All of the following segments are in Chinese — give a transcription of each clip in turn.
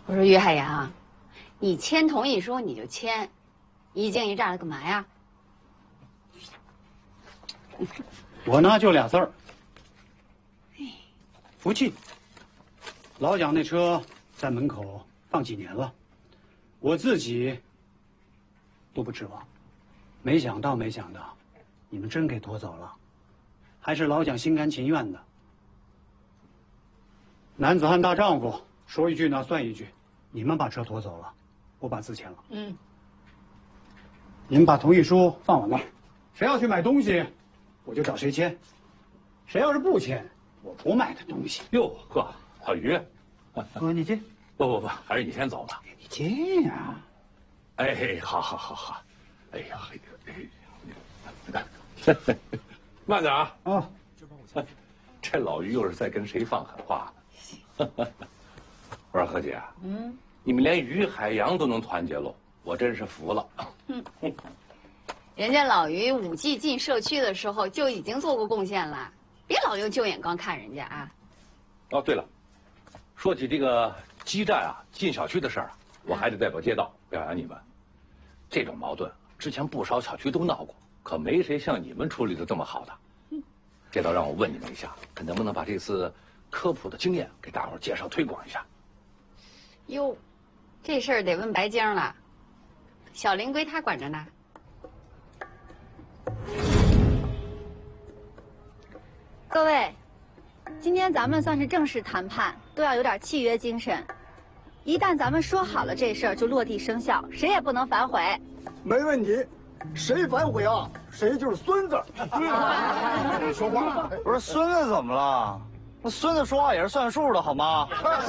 我说于海洋，你签同意书你就签，一惊一乍的干嘛呀？ 我呢就俩字儿，服气。老蒋那车在门口放几年了，我自己都不指望，没想到，你们真给夺走了，还是老蒋心甘情愿的。男子汉大丈夫，说一句呢算一句，你们把车夺走了，我把字签了。你们把同意书放完了，谁要去买东西，我就找谁签，谁要是不签，我不卖他东西。 哟呵，老于， 哥你进。 不，还是你先走吧。 你进呀！ 哎，好。哎呀，慢点啊！ 啊， 这老于又是在跟谁放狠话呢？我说何姐，你们连于海洋都能团结喽，我真是服了。 人家老于5G 进社区的时候就已经做过贡献了，别老用旧眼光看人家啊。 哦，对了，说起这个基站啊进小区的事儿啊，我还得代表街道表扬你们。这种矛盾之前不少小区都闹过，可没谁像你们处理的这么好的。这倒让我问你们一下，看能不能把这次科普的经验给大伙儿介绍推广一下。 哟，这事儿得问白晶了，小林归他管着呢。 各位，今天咱们算是正式谈判，都要有点契约精神。一旦咱们说好了这事儿，就落地生效，谁也不能反悔。 没问题，谁反悔啊，谁就是孙子。说话不是孙子怎么了？那孙子说话也是算数的，好吗？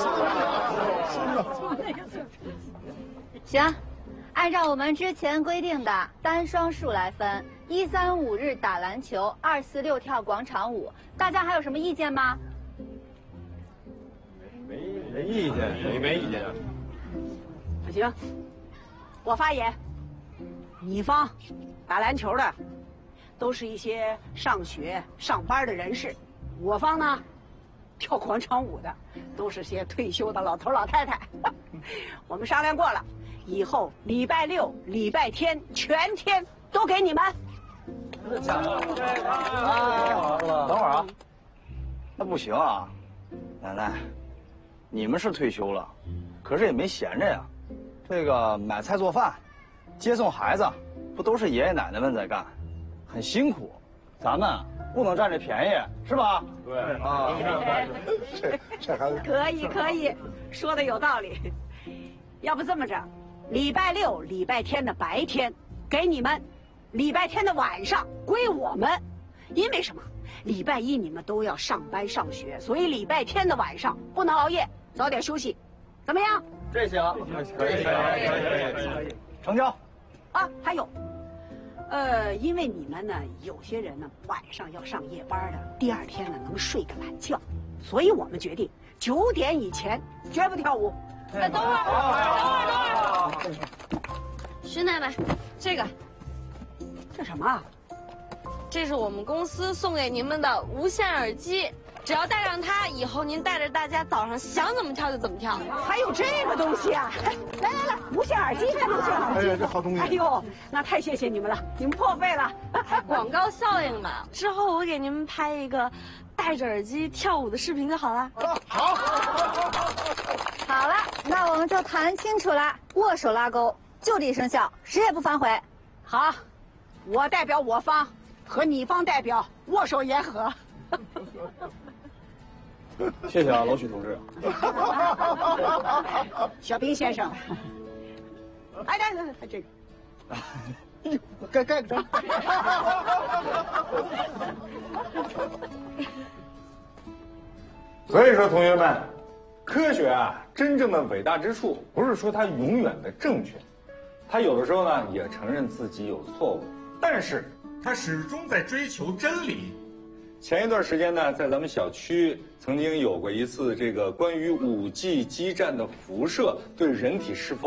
行，按照我们之前规定的单双数来分，1、3、5日打篮球，2、4、6跳广场舞。大家还有什么意见吗？ 没意见，没意见。 行，我发言。你方打篮球的，都是一些上学上班的人士；我方呢，跳广场舞的，都是些退休的老头老太太。我们商量过了，以后礼拜六、礼拜天全天都给你们。 等会儿啊，那不行啊，奶奶，你们是退休了，可是也没闲着呀。这个买菜做饭、接送孩子，不都是爷爷奶奶们在干，很辛苦。咱们不能占这便宜，是吧？ 对啊， 这孩子可以，说的有道理。要不这么着，礼拜六、礼拜天的白天给你们，礼拜天的晚上归我们。因为什么？礼拜一你们都要上班上学，所以礼拜天的晚上不能熬夜，早点休息，怎么样？ 这行，可以，成交。 啊，还有，因为你们呢，有些人呢晚上要上夜班的，第二天呢能睡个懒觉，所以我们决定9点以前绝不跳舞。 等会儿，徐奶奶，这个， 这什么？ 这是我们公司送给您们的无线耳机，只要戴上它，以后您带着大家早上想怎么跳就怎么跳。 还有这个东西啊！来，无线耳机还能这样？ 哎呀，这好东西！ 哎呦，那太谢谢你们了，你们破费了。 广告效应嘛，之后我给您们拍一个戴着耳机跳舞的视频就好了。 好了，那我们就谈清楚了，握手拉钩，就地生效，谁也不反悔。 好，我代表我方和你方代表握手言和。 谢谢啊，老许同志。 小兵先生，哎，来，这个，该。 所以说，同学们，科学啊，真正的伟大之处，不是说它永远的正确，它有的时候呢也承认自己有错误，但是它始终在追求真理。前一段时间呢，在咱们小区曾经有过一次这个关于5G 基站的辐射对人体是否